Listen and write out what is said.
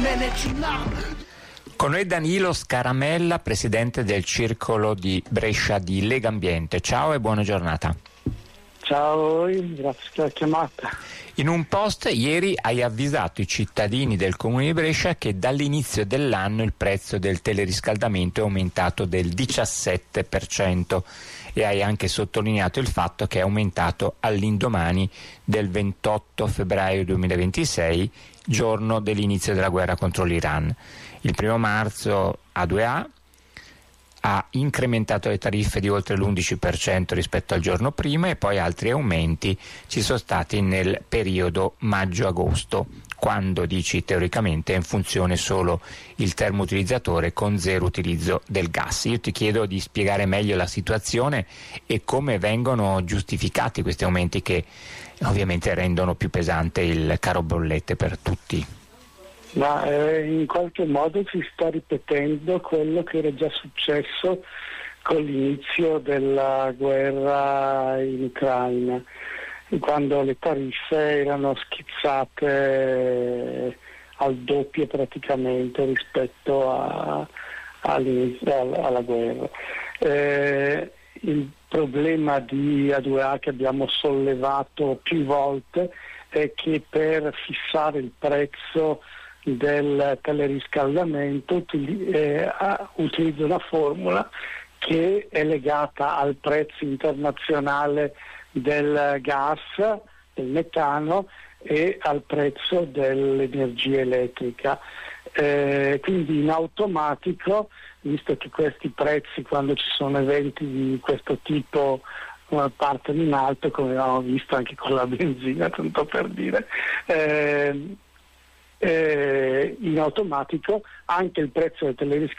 Con noi Danilo Scaramella, presidente del Circolo di Brescia di Legambiente. Ciao e buona giornata. Ciao a voi, grazie per la chiamata. In un post ieri hai avvisato i cittadini del Comune di Brescia che dall'inizio dell'anno il prezzo del teleriscaldamento è aumentato del 17% e hai anche sottolineato il fatto che è aumentato all'indomani del 28 febbraio 2026, giorno dell'inizio della guerra contro l'Iran. Il 1 marzo A2A ha incrementato le tariffe di oltre l'11% rispetto al giorno prima e poi altri aumenti ci sono stati nel periodo maggio-agosto, quando dici teoricamente è in funzione solo il termoutilizzatore con zero utilizzo del gas. Io ti chiedo di spiegare meglio la situazione e come vengono giustificati questi aumenti che ovviamente rendono più pesante il caro bollette per tutti. Ma in qualche modo si sta ripetendo quello che era già successo con l'inizio della guerra in Ucraina, quando le tariffe erano schizzate al doppio praticamente rispetto alla guerra. Il problema di A2A che abbiamo sollevato più volte è che per fissare il prezzo del teleriscaldamento utilizza una formula che è legata al prezzo internazionale del gas, del metano e al prezzo dell'energia elettrica. Quindi in automatico, visto che questi prezzi quando ci sono eventi di questo tipo partono in alto, come abbiamo visto anche con la benzina, tanto per dire, in automatico anche il prezzo del teleriscaldamento